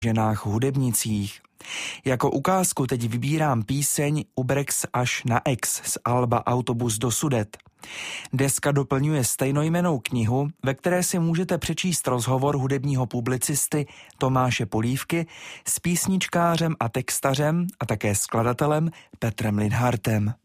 ženách hudebnicích. Jako ukázku teď vybírám píseň Ubrex až na Ex z alba Autobus do Sudet. Deska doplňuje stejnojmennou knihu, ve které si můžete přečíst rozhovor hudebního publicisty Tomáše Polívky s písničkářem a textařem a také skladatelem Petrem Linhartem.